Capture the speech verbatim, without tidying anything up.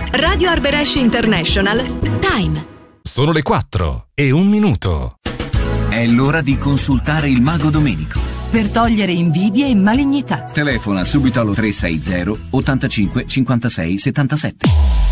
Radio Arberesh International. Time. Sono le quattro e un minuto. È l'ora di consultare il mago Domenico. Per togliere invidie e malignità. Telefona subito allo tre sei zero ottantacinque cinquantasei settantasette.